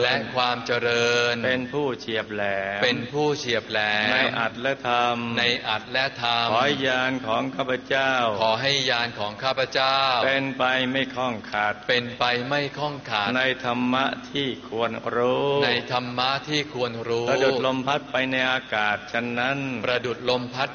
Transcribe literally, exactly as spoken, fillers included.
และความเจริญเป็นผู้เฉียบแหลมเป็นผู้เฉียบแหลมในอัตและธรรมในอัตและธรรมขอญาณของข้าพเจ้าขอให้ญาณของข้าพเจ้าเป็นไปไม่ข้องขาดเป็นไปไม่ข้องขาดในธรรมะที่ควรรู้ในธรรมะที่ควรรู้ประดุจลมพัดไปในอากาศฉะนั้นประดุจลมพัด